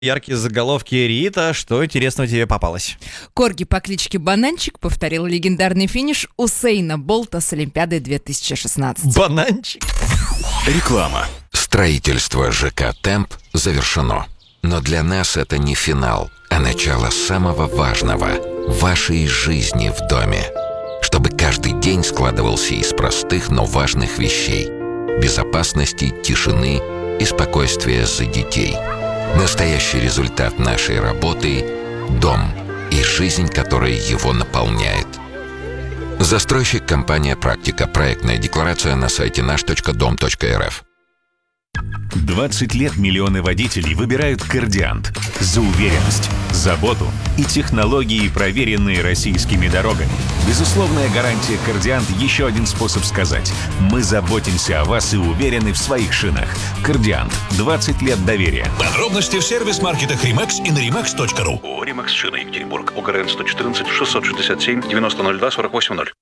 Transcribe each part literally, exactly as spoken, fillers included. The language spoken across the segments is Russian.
Яркие заголовки. Рита, что интересного тебе попалось? Корги по кличке Бананчик повторил легендарный финиш Усейна Болта с Олимпиады две тысячи шестнадцать. Бананчик. Реклама. Строительство ЖК «Темп» завершено. Но для нас это не финал, а начало самого важного – вашей жизни в доме. Чтобы каждый день складывался из простых, но важных вещей – безопасности, тишины и спокойствия за детей. Настоящий результат нашей работы – дом и жизнь, которая его наполняет. Застройщик компания «Практика». Проектная декларация на сайте наш точка дом точка эр эф. двадцать лет миллионы водителей выбирают «Кардиант» за уверенность, заботу и технологии, проверенные российскими дорогами. Безусловная гарантия «Кардиант» — еще один способ сказать: мы заботимся о вас и уверены в своих шинах. «Кардиант» — двадцать лет доверия. Подробности в сервис-маркетах «Римакс» и на римакс точка ру. ООО «Римакс Шины», Екатеринбург. ОГРН сто четырнадцать шестьсот шестьдесят семь девяносто ноль два сорок восемь ноль.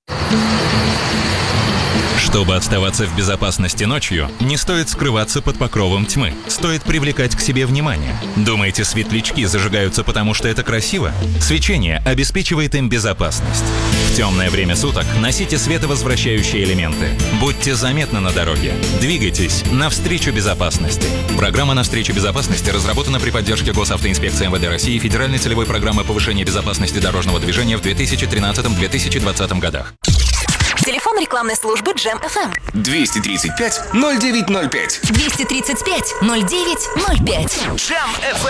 Чтобы оставаться в безопасности ночью, не стоит скрываться под покровом тьмы. Стоит привлекать к себе внимание. Думаете, светлячки зажигаются потому, что это красиво? Свечение обеспечивает им безопасность. В темное время суток носите световозвращающие элементы. Будьте заметны на дороге. Двигайтесь навстречу безопасности. Программа «Навстречу безопасности» разработана при поддержке Госавтоинспекции эм вэ дэ России и Федеральной целевой программы повышения безопасности дорожного движения в две тысячи тринадцатом — две тысячи двадцатом годах. Телефон рекламной службы Джем эф эм. двести тридцать пять ноль девять ноль пять. двести тридцать пять ноль девять ноль пять. Джем эф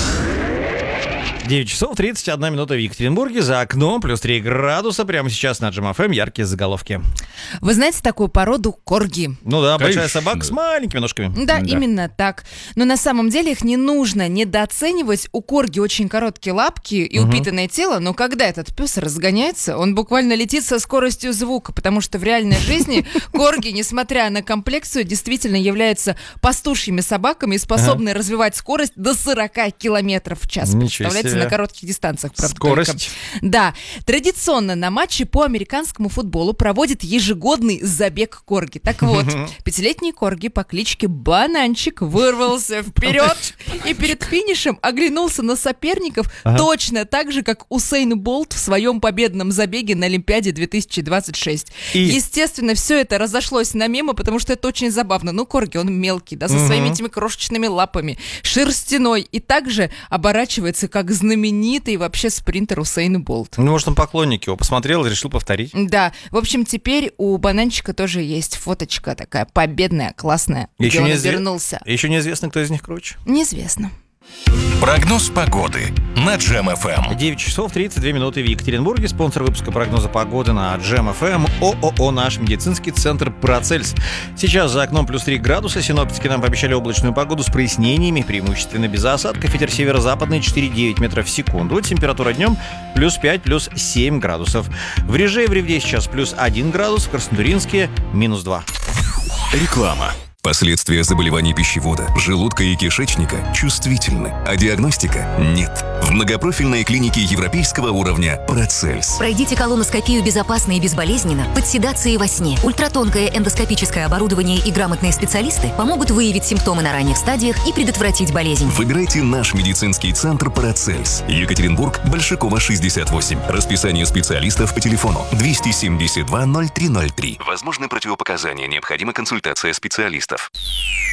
эм. девять часов тридцать одна минута в Екатеринбурге. За окном плюс три градуса. Прямо сейчас на Джем эф эм яркие заголовки. Вы знаете такую породу корги? Ну да, большая Конечно. собака с маленькими ножками. Да, Да. именно так. Но на самом деле их не нужно недооценивать. У корги очень короткие лапки и упитанное тело, но когда этот пес разгоняется, он буквально летит со скоростью звука, потому что в реальной жизни корги, несмотря на комплекцию, действительно являются пастушьими собаками и способны Ага. развивать скорость до сорок километров в час. Ничего Представляете, себе. на коротких дистанциях. Правда, Скорость. только. Да. Традиционно на матче по американскому футболу проводит ежегодный забег корги. Так вот, пятилетний корги по кличке Бананчик вырвался вперед и перед финишем оглянулся на соперников Ага. точно так же, как Усейн Болт в своем победном забеге на Олимпиаде две тысячи двадцать шесть. И- Естественно, все это разошлось на мемы, потому что это очень забавно. Ну, корги, он мелкий, да, со своими этими крошечными лапами, шерстяной, и также оборачивается как знаменитый вообще спринтер Усейн Болт. Ну, может, он поклонник его посмотрел и решил повторить. Да, в общем, теперь у Бананчика тоже есть фоточка такая победная, классная, где Еще он неизве- обернулся. Еще неизвестно, кто из них круче. Неизвестно. Прогноз погоды на Джем эф эм. девять часов тридцать две минуты в Екатеринбурге. Спонсор выпуска прогноза погоды на Джем эф эм ООО «Наш медицинский центр Парацельс». Сейчас за окном плюс три градуса. Синоптики нам пообещали облачную погоду с прояснениями, преимущественно без осадков. Ветер северо-западный четыре и девять метров в секунду. Температура днем плюс пять, плюс семь градусов. В Реже и в Ревде сейчас плюс один градус, в Краснотурьинске минус два. Реклама. Последствия заболеваний пищевода, желудка и кишечника чувствительны, а диагностика нет. В многопрофильной клинике европейского уровня «Парацельс». Пройдите колоноскопию безопасно и безболезненно, под седацией во сне. Ультратонкое эндоскопическое оборудование и грамотные специалисты помогут выявить симптомы на ранних стадиях и предотвратить болезнь. Выбирайте наш медицинский центр «Парацельс». Екатеринбург, Большакова, шестьдесят восемь. Расписание специалистов по телефону двести семьдесят два ноль три ноль три. Возможны противопоказания, необходима консультация специалистов.